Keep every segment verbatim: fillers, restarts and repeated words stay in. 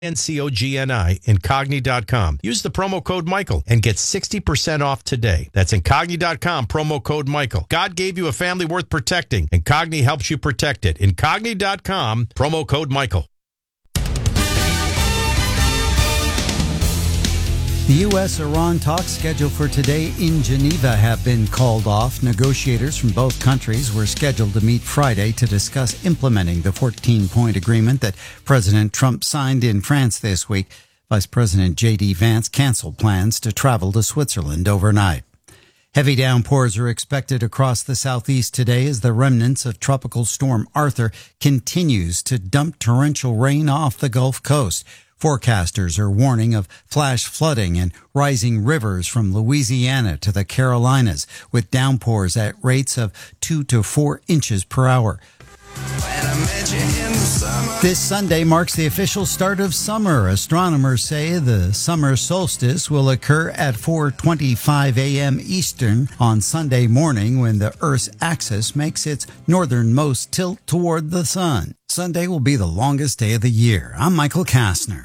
N C O G N I, Incogni dot com. Use the promo code Michael and get sixty percent off today. That's Incogni dot com, promo code Michael. God gave you a family worth protecting. Incogni helps you protect it. Incogni dot com, promo code Michael. The U S Iran talks scheduled for today in Geneva have been called off. Negotiators from both countries were scheduled to meet Friday to discuss implementing the fourteen-point agreement that President Trump signed in France this week. Vice President J D. Vance canceled plans to travel to Switzerland overnight. Heavy downpours are expected across the southeast today as the remnants of Tropical Storm Arthur continues to dump torrential rain off the Gulf Coast. Forecasters are warning of flash flooding and rising rivers from Louisiana to the Carolinas, with downpours at rates of two to four inches per hour. This Sunday marks the official start of summer. Astronomers say the summer solstice will occur at four twenty-five a.m. Eastern on Sunday morning, when the Earth's axis makes its northernmost tilt toward the sun. Sunday will be the longest day of the year. I'm Michael Kastner.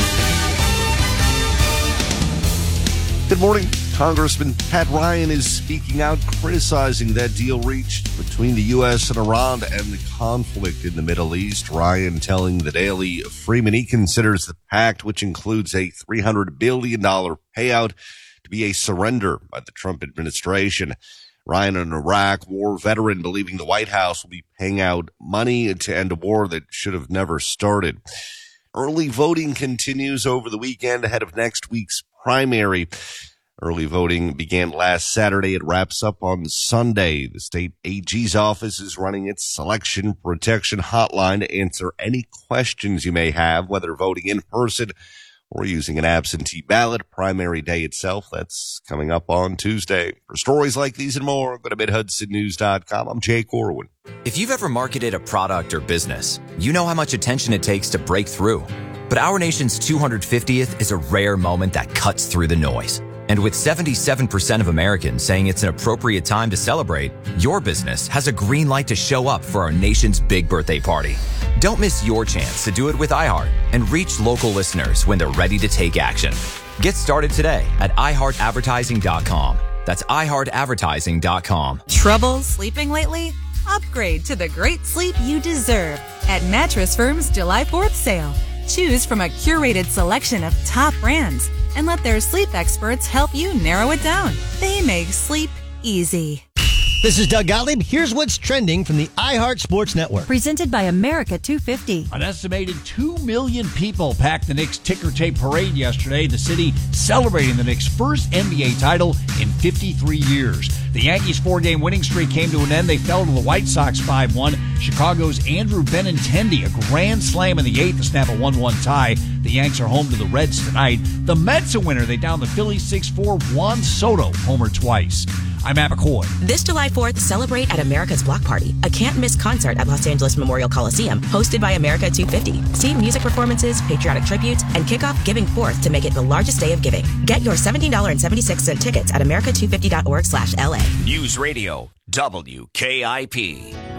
Good morning. Congressman Pat Ryan is speaking out, criticizing that deal reached between the U S and Iran and the conflict in the Middle East. Ryan telling the Daily Freeman he considers the pact, which includes a three hundred billion dollars payout, to be a surrender by the Trump administration. Ryan, an Iraq war veteran, believing the White House will be paying out money to end a war that should have never started. Early voting continues over the weekend ahead of next week's primary. Early voting began last Saturday. It wraps up on Sunday. The state A G's office is running its election protection hotline to answer any questions you may have, whether voting in person or using an absentee ballot. Primary day itself, that's coming up on Tuesday. For stories like these and more, go to mid hudson news dot com. I'm Jay Corwin. If you've ever marketed a product or business, you know how much attention it takes to break through. But our nation's two hundred fiftieth is a rare moment that cuts through the noise. And with seventy-seven percent of Americans saying it's an appropriate time to celebrate, your business has a green light to show up for our nation's big birthday party. Don't miss your chance to do it with iHeart and reach local listeners when they're ready to take action. Get started today at i heart advertising dot com. That's i heart advertising dot com. Trouble sleeping lately? Upgrade to the great sleep you deserve at Mattress Firm's July fourth sale. Choose from a curated selection of top brands and let their sleep experts help you narrow it down. They make sleep easy. This is Doug Gottlieb. Here's what's trending from the iHeart Sports Network. Presented by America two fifty. An estimated two million people packed the Knicks ticker tape parade yesterday. The city celebrating the Knicks' first N B A title in fifty-three years. The Yankees' four-game winning streak came to an end. They fell to the White Sox five one. Chicago's Andrew Benintendi, a grand slam in the eighth to snap a one one tie. The Yanks are home to the Reds tonight. The Mets a winner. They down the Phillies six four. Juan Soto homered twice. I'm Matt McCoy. This July fourth, celebrate at America's Block Party, a can't-miss concert at Los Angeles Memorial Coliseum, hosted by America two fifty. See music performances, patriotic tributes, and kick off Giving Fourth to make it the largest day of giving. Get your seventeen dollars and seventy-six cents tickets at america two fifty dot org slash L A. News Radio, W K I P.